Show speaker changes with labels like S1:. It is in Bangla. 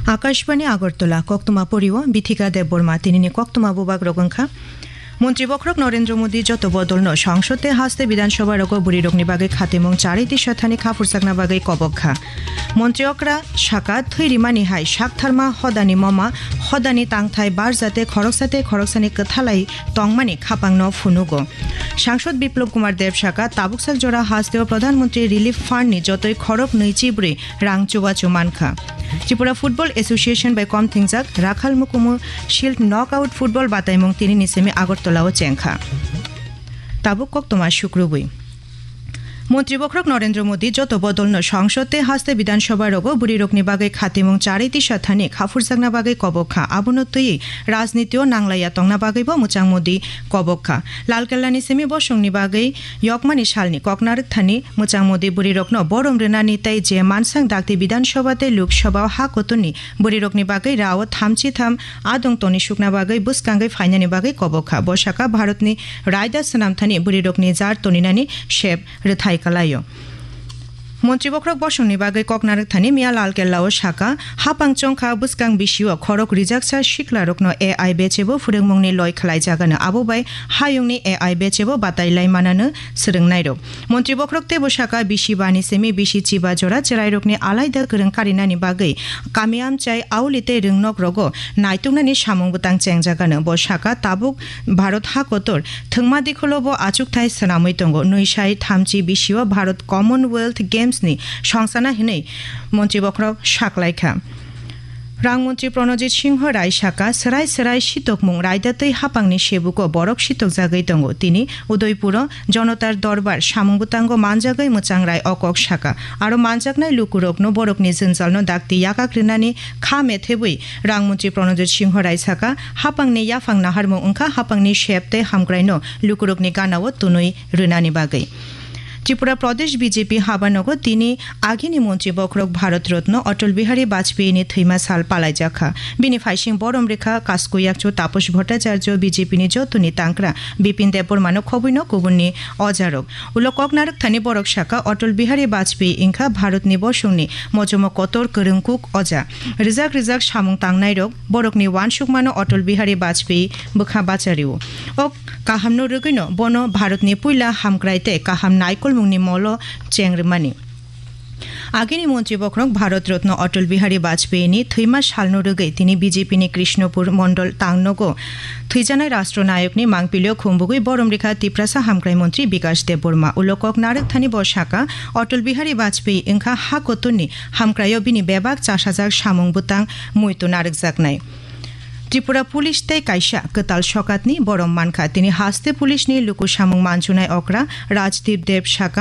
S1: आकाशवाणी আগরতলা কক্তমা পরিও বিথিকা দেববর্মা তিনি কক্তমা বুবাক রগংখা মন্ত্রী বখরক নরেন্দ্র মোদী যত বদলন সংসদে হাসতে বিধানসভা রগ বুড়িরগনি বাগে খাতেমং চারিতি শতানি খাফুরসাকনা বাগে কবক্ষা মন্ত্রী অকরা শাকা থৈরিমানি হাই শাকথারমা হদানি মমা হদানি তাংথাই বার যাতে খরকসানি কথালাই তংমানি খাপাংন ফুনুগো সাংসদ বিপ্লব কুমার দেব শাকা তাবুকসাক জোড়া হাসতেও প্রধানমন্ত্রী রিলিফ ফান্ডনি যতই খরক নৈচিব্রে রাং চুবাচু মানখা Tripura football association by com থিংজাক Rakhal মুকুমু shield knock out football বাতাইমং তিনি নিসেমি আগরতলাও চেংখা তাবুক কক্তমা শুক্রবই মন্ত্রী বখরক নরেন্দ্র মোদী যত বদলন সংসদে হাসতে বিধানসভা রগ বুড়িরগনি বাগে খাতেমং চারিতি শতানি খাফুরসাকনা বাগে কবক্ষা আবনতই রাজনীতিও নাংলাইয়া তংনা বাগৈব মুচাং মোদী কবক্ষা লালকেল্লানি সেমি বসংনি বাগে ইয়কমানি সালনি ককনারক থানি মুচাং মোদী বুড়িরগন বরম রেনানি তাই যে মানসাং ডাকতি বিধানসভাতে লোকসভা হা কতনি বুড়িরগনি বাগে রাও থামচি থাম আদং তনি শুকনা বাগে বুসকাঙ্গৈ ফাইনানি বাগে কবক্ষা বসাকা ভারতনি রায়দা সনামথানি বুড়িরগনি জার তনিনানি শেপ রেথাই কালায়ো মন্ত্রী বখরক বসংনি বাগে ককনারক থানি মিয়া লালকেল্লাও শাখা হাপাংচংখা বুসকাং বিশিও খরক রিজাকসা শিকলারকনো এআই বেচেবো ফুরেংমংনি লय খালাই জাগানো আবোবাই হায়ংনি এআই বেচেবো বাতাইলাই মানানো সরংনাইরক মন্ত্রী বখরক তেবো শাখা বিশি বানি সেমি বিশি চিবা জোড়া চেরাইরকনি আলাইদা গরং কারিনানি বাগে কামিয়াম চাই আউলিতে রংনক রগো নাইতুংনানি সামং বুতাং চেং জাগানো ব শাখা তাবুক ভারত হাকতর থংমা দিখলবো আচুকথাই সনামৈ তঙ্গ নৈশাই থামচি বিশিও ভারত কমনওয়েলথ গেমস সংস্থানা হিনে মন্ত্রী বখরক শাকলাইখা রাংমন্ত্রী প্রণজিৎ সিংহ রায় শাখা সরাই সরাই শীতকমুং রায়দাতৈ হাপাংনি সেবুক বরক শীতক জাগাই তঙ্গ তিনি উদয়পুর জনতার দরবার সামংবুতাঙ্গ মানজাগাই মুচাং রায় অকক শাখা আরো মানজাকনাই লুকুরকনো বরকনি জনজালনো ডাকতি ইয়াকাক রিনানি খা মেথেবই রাংমন্ত্রী প্রণজিৎ সিংহ রায় শাখা হাপাংনি ইয়াফাং নাহারমুং ওংখা হাপাংনি শেপতে হামগ্রাইনো লুকুরকনি গানাও তুনুই রিনানি বাগৈ ত্রিপুরা প্রদেশ বিজেপি হাবানগ তিনি আগিনী মন্ত্রী বখরক ভারতরত্ন অটল বিহারী বাজপেয়ীনি থৈমা সাল পালাই জাখা বিনি ফাইসিং বরম রেখা কাসকইয়াকচো তাপস ভট্টাচার্য বিজেপিনি যতনি তাংকরা বিপিন দেববর্মানো খবৈন কুবুননি অজারক উল ককনারক থানি বরক শাখা অটল বিহারী বাজপেয়ী ইংখা ভারতনি বসংনি মজম কতর করংকুক অজা রিজাক সামং তাংনাইরক বরকনি ওয়ানসুকমানো অটল বিহারী বাজপেয়ী বখা বাচারিও ও কাহামনো রগৈন বন ভারতনি পুইলা হামক্রাইতে কাহাম নাইকল মুংনি মল চেংরমানি আগিনী মন্ত্রী বখরক ভারতরত্ন অটল বিহারী বাজপেয়ীনি থৈমা সালনো রগৈ তিনি বিজেপিনি কৃষ্ণপুর মন্ডল তাংনগো থৈজানাই রাষ্ট্রনায়কনি মাংপিলিও খুমবুগুই বরম রেখা তিপ্রাসা হামক্রাই মন্ত্রী বিকাশ দেববর্মা উলকক নারক থানি বসাকা অটল বিহারী বাজপেয়ী ইংখা হা কতনি হামক্রাইও বিনি বেবাক ৪০০০ সামং বুতাং মুইতো নারক জাকনাই ত্রিপুরা পুলিশ তাই কাইসা কতাল সকাতনি বরম মানখা তিনি হাসতে পুলিশ নিয়ে লুকু সামং মানচুনাই অকরা রাজদীপ দেব শাখা